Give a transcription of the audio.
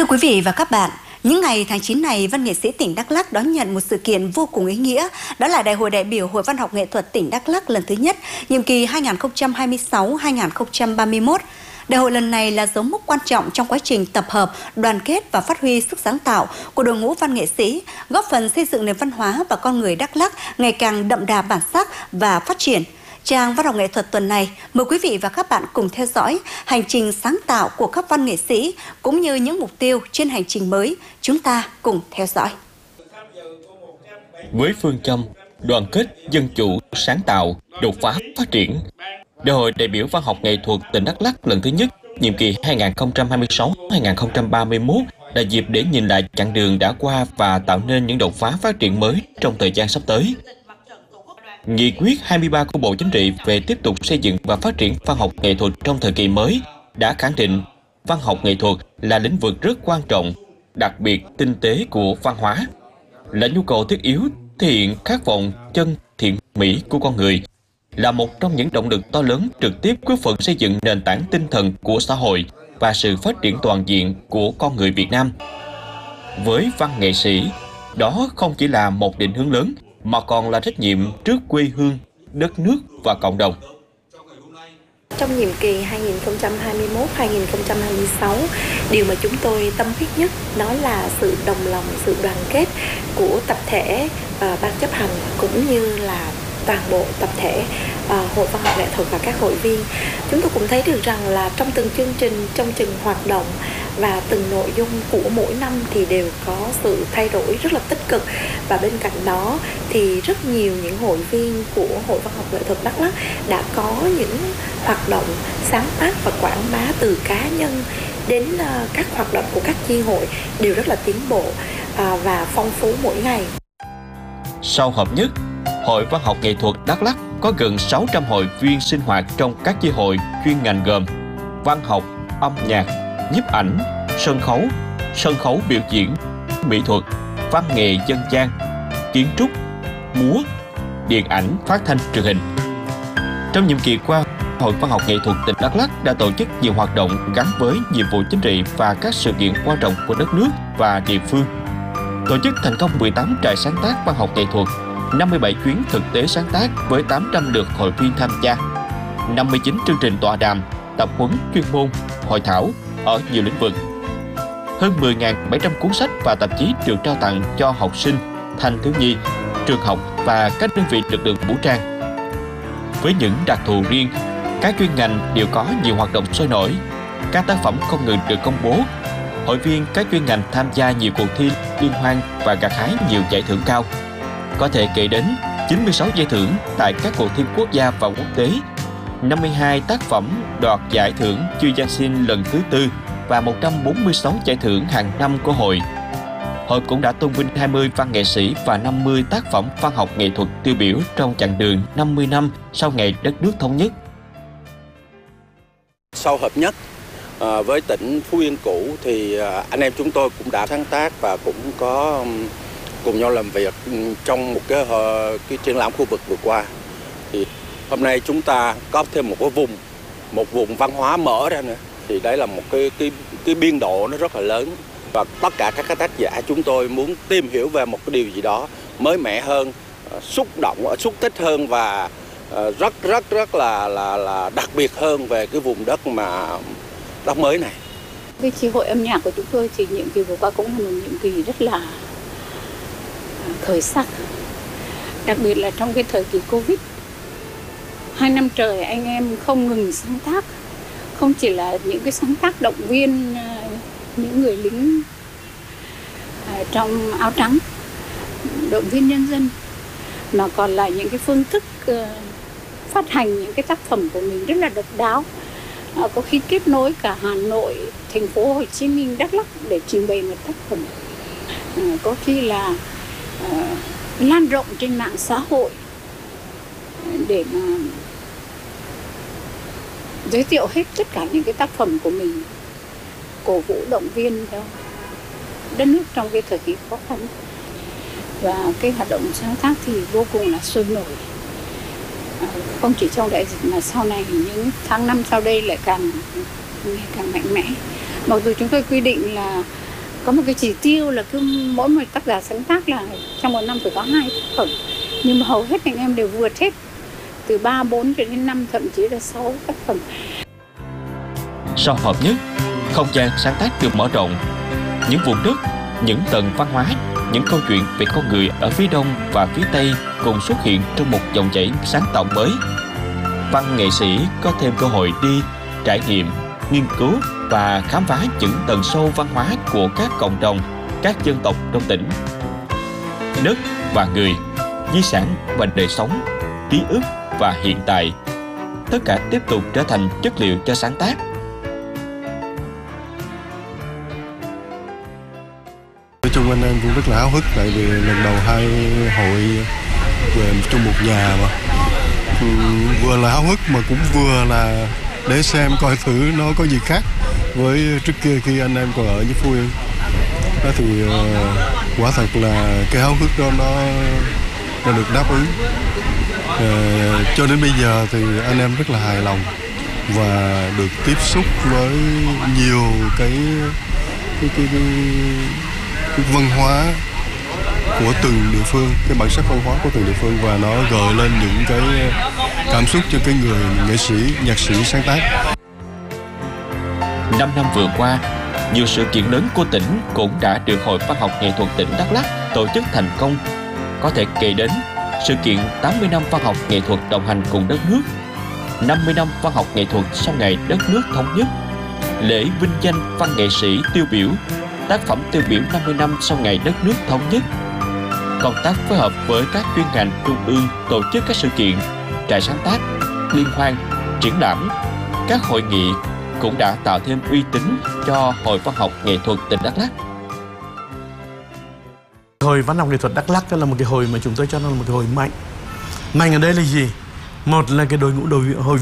Thưa quý vị và các bạn, những ngày tháng 9 này, văn nghệ sĩ tỉnh Đắk Lắk đón nhận một sự kiện vô cùng ý nghĩa, đó là Đại hội đại biểu Hội Văn học Nghệ thuật tỉnh Đắk Lắk lần thứ nhất, nhiệm kỳ 2026-2031. Đại hội lần này là dấu mốc quan trọng trong quá trình tập hợp, đoàn kết và phát huy sức sáng tạo của đội ngũ văn nghệ sĩ, góp phần xây dựng nền văn hóa và con người Đắk Lắk ngày càng đậm đà bản sắc và phát triển. Trang văn học nghệ thuật tuần này, mời quý vị và các bạn cùng theo dõi hành trình sáng tạo của các văn nghệ sĩ cũng như những mục tiêu trên hành trình mới. Chúng ta cùng theo dõi. Với phương châm đoàn kết, dân chủ, sáng tạo, đột phá, phát triển, Đại hội đại biểu văn học nghệ thuật tỉnh Đắk Lắk lần thứ nhất, nhiệm kỳ 2026-2031 là dịp để nhìn lại chặng đường đã qua và tạo nên những đột phá phát triển mới trong thời gian sắp tới. Nghị quyết 23 của Bộ Chính trị về tiếp tục xây dựng và phát triển văn học nghệ thuật trong thời kỳ mới đã khẳng định văn học nghệ thuật là lĩnh vực rất quan trọng, đặc biệt tinh tế của văn hóa, là nhu cầu thiết yếu thể hiện khát vọng chân thiện mỹ của con người, là một trong những động lực to lớn trực tiếp góp phần xây dựng nền tảng tinh thần của xã hội và sự phát triển toàn diện của con người Việt Nam. Với văn nghệ sĩ, đó không chỉ là một định hướng lớn mà còn là trách nhiệm trước quê hương, đất nước và cộng đồng. Trong nhiệm kỳ 2021-2026, điều mà chúng tôi tâm huyết nhất đó là sự đồng lòng, sự đoàn kết của tập thể ban chấp hành cũng như là toàn bộ tập thể Hội Văn học Nghệ thuật và các hội viên. Chúng tôi cũng thấy được rằng là trong từng chương trình, trong từng hoạt động và từng nội dung của mỗi năm thì đều có sự thay đổi rất là tích cực, và bên cạnh đó thì rất nhiều những hội viên của Hội Văn học Nghệ thuật Đắk Lắk đã có những hoạt động sáng tác và quảng bá từ cá nhân đến các hoạt động của các chi hội đều rất là tiến bộ và phong phú mỗi ngày. Sau hợp nhất, Hội Văn học Nghệ thuật Đắk Lắk có gần 600 hội viên sinh hoạt trong các chi hội chuyên ngành gồm văn học, âm nhạc, nhiếp ảnh, sân khấu biểu diễn, mỹ thuật, văn nghệ dân gian, kiến trúc, múa, điện ảnh, phát thanh truyền hình. Trong nhiệm kỳ qua, Hội Văn học Nghệ thuật tỉnh Đắk Lắk đã tổ chức nhiều hoạt động gắn với nhiệm vụ chính trị và các sự kiện quan trọng của đất nước và địa phương. Tổ chức thành công 18 trại sáng tác văn học nghệ thuật, 57 chuyến thực tế sáng tác với 800 lượt hội viên tham gia, 59 chương trình tọa đàm, tập huấn chuyên môn, hội thảo ở nhiều lĩnh vực. Hơn 10.700 cuốn sách và tạp chí được trao tặng cho học sinh, thanh thiếu nhi, trường học và các đơn vị lực lượng vũ trang. Với những đặc thù riêng, các chuyên ngành đều có nhiều hoạt động sôi nổi. Các tác phẩm không ngừng được công bố. Hội viên các chuyên ngành tham gia nhiều cuộc thi liên hoan và gặt hái nhiều giải thưởng cao. Có thể kể đến 96 giải thưởng tại các cuộc thi quốc gia và quốc tế, 52 tác phẩm đoạt giải thưởng Chư Giang Sinh lần thứ 4 và 146 giải thưởng hàng năm của hội. Hội cũng đã tôn vinh 20 văn nghệ sĩ và 50 tác phẩm văn học nghệ thuật tiêu biểu trong chặng đường 50 năm sau ngày đất nước thống nhất. Sau hợp nhất với tỉnh Phú Yên cũ thì anh em chúng tôi cũng đã sáng tác và cũng có cùng nhau làm việc trong một cái triển lãm khu vực vừa qua. Thì hôm nay chúng ta có thêm một vùng văn hóa mở ra nữa. Thì đấy là một cái biên độ nó rất là lớn, và tất cả các tác giả chúng tôi muốn tìm hiểu về một cái điều gì đó mới mẻ hơn, xúc tích hơn và rất là đặc biệt hơn về cái vùng đất mới này. Cái chi hội âm nhạc của chúng tôi thì nhiệm kỳ vừa qua cũng là một nhiệm kỳ rất là khởi sắc, đặc biệt là trong cái thời kỳ Covid. 2 năm trời anh em không ngừng sáng tác, không chỉ là những cái sáng tác động viên những người lính trong áo trắng, động viên nhân dân, mà còn là những cái phương thức phát hành những cái tác phẩm của mình rất là độc đáo, có khi kết nối cả Hà Nội, thành phố Hồ Chí Minh, Đắk Lắk để trình bày một tác phẩm, có khi là lan rộng trên mạng xã hội để mà giới thiệu hết tất cả những cái tác phẩm của mình, cổ vũ động viên cho đất nước trong cái thời kỳ khó khăn. Và cái hoạt động sáng tác thì vô cùng là sôi nổi, không chỉ trong đại dịch mà sau này những tháng năm sau đây lại càng mạnh mẽ. Mặc dù chúng tôi quy định là có một cái chỉ tiêu là cứ mỗi một tác giả sáng tác là trong một năm phải có 2 tác phẩm, nhưng mà hầu hết anh em đều vượt hết từ 3, 4 cho đến 5, thậm chí là 6 tác phẩm. Sau hợp nhất, không gian sáng tác được mở rộng. Những vùng đất, những tầng văn hóa, những câu chuyện về con người ở phía đông và phía tây cùng xuất hiện trong một dòng chảy sáng tạo mới. Văn nghệ sĩ có thêm cơ hội đi, trải nghiệm, nghiên cứu và khám phá những tầng sâu văn hóa của các cộng đồng, các dân tộc trong tỉnh. Đất và người, di sản và đời sống, ký ức và hiện tại, tất cả tiếp tục trở thành chất liệu cho sáng tác. Nói chung anh em cũng rất là háo hức, tại vì lần đầu 2 hội về trong một nhà mà vừa là háo hức mà cũng vừa là để xem coi thử nó có gì khác với trước kia khi anh em còn ở với Phú Yên. Đó thì quả thật là cái háo hức đó nó được đáp ứng. Cho đến bây giờ thì anh em rất là hài lòng và được tiếp xúc với nhiều cái văn hóa của từng địa phương, cái bản sắc văn hóa của từng địa phương, và nó gợi lên những cái cảm xúc cho cái người nghệ sĩ, nhạc sĩ sáng tác. 5 năm vừa qua, nhiều sự kiện lớn của tỉnh cũng đã được Hội Văn học Nghệ thuật tỉnh Đắk Lắk tổ chức thành công. Có thể kể đến sự kiện 80 năm văn học nghệ thuật đồng hành cùng đất nước, 50 năm văn học nghệ thuật sau ngày đất nước thống nhất, lễ vinh danh văn nghệ sĩ tiêu biểu, tác phẩm tiêu biểu 50 năm sau ngày đất nước thống nhất. Công tác phối hợp với các chuyên ngành trung ương tổ chức các sự kiện, trại sáng tác, liên hoan, triển lãm, các hội nghị cũng đã tạo thêm uy tín cho Hội Văn học Nghệ thuật tỉnh Đắk Lắk. Hội Văn học Nghệ thuật Đắk Lắk là một cái hội mà chúng tôi cho nó là một cái hội mạnh. Mạnh ở đây là gì? Một là cái đội ngũ hội